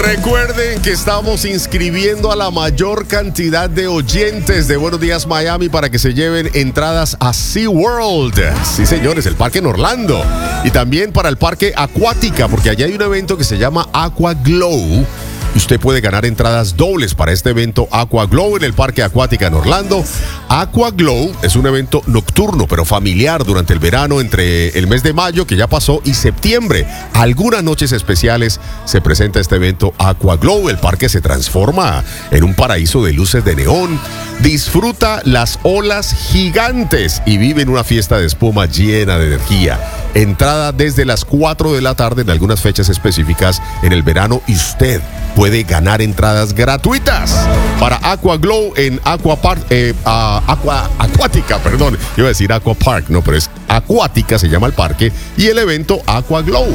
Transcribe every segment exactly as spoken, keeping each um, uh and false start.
Recuerden que estamos inscribiendo a la mayor cantidad de oyentes de Buenos Días Miami para que se lleven entradas a SeaWorld. Sí, señores, el parque en Orlando. Y también para el parque Acuática, porque allá hay un evento que se llama Aqua Glow. Usted puede ganar entradas dobles para este evento Aqua Glow en el Parque Acuática en Orlando. Aqua Glow es un evento nocturno, pero familiar durante el verano entre el mes de mayo, que ya pasó, y septiembre. Algunas noches especiales se presenta este evento Aqua Glow. El parque se transforma en un paraíso de luces de neón. Disfruta las olas gigantes y vive en una fiesta de espuma llena de energía. Entrada desde las cuatro de la tarde en algunas fechas específicas en el verano y usted puede ganar entradas gratuitas para Aqua Glow en Aqua Park, eh, uh, Aqua Acuática, perdón, iba a decir Aqua Park, no, pero es Acuática, se llama el parque, y el evento Aqua Glow.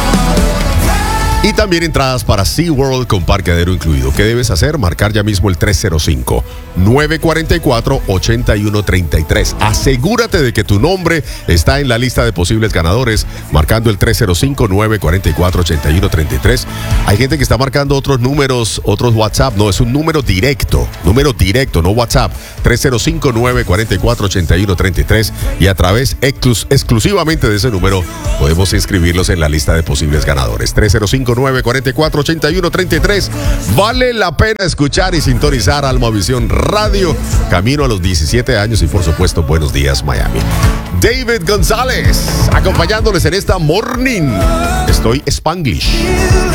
Y también entradas para SeaWorld con parqueadero incluido. ¿Qué debes hacer? Marcar ya mismo el tres cero cinco, nueve cuatro cuatro, ocho uno tres tres. Asegúrate de que tu nombre está en la lista de posibles ganadores, marcando el tres cero cinco, nueve cuatro cuatro, ocho uno tres tres. Hay gente que está marcando otros números, otros WhatsApp. No, es un número directo, número directo, no WhatsApp. tres cero cinco, nueve cuatro cuatro, ocho uno tres tres. Y a través exclus- exclusivamente de ese número podemos inscribirlos en la lista de posibles ganadores. tres cero cinco, nueve cuatro cuatro, ocho uno tres tres. Vale la pena escuchar y sintonizar Almavisión Radio. Camino a los diecisiete años y por supuesto Buenos Días Miami. David González acompañándoles en esta morning. Estoy Spanglish.